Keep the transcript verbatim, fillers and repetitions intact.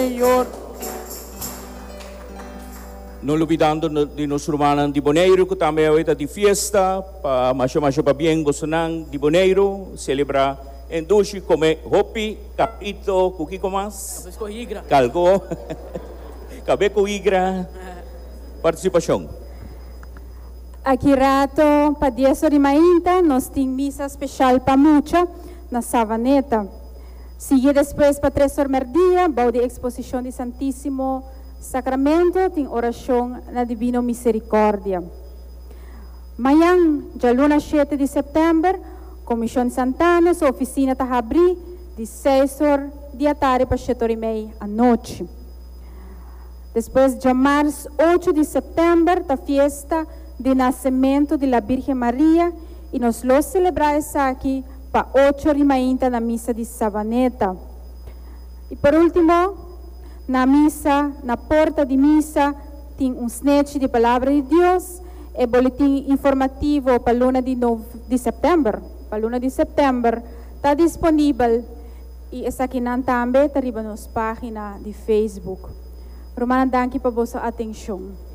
Senhor. No olvidando de nos romanos de Boneiro, que também é de festa, para mais ou menos para bem gostar de Boneiro, celebrar em doce, comer hopi, capito, o que mais? Cabes ko higra. Calgo, cabe com igra, participação. Aqui rato, para dia de mainta, nós temos missa especial para mucha na Savaneta. Sigue depois para três horas da dia, vai de exposição de Santíssimo Sacramento, tem oração na Divina Misericórdia. Amanhã, dia luna sete de setembro, Comissão Santana, sua oficina está abrindo de seis horas da tarde para sete horas e meia da noite. Depois, dia março oito de setembro, a festa de nascimento de la Virgem Maria e nós lo celebramos aqui para oito horas e meia na missa de Savaneta. E por último, na missa, na porta de missa, tem um snatch de palavra de Deus e boletim informativo para a luna de, de setembro. Para a luna de setembro está disponível e essa aqui também está na nossa página de Facebook. Romana, danke para a vossa atenção.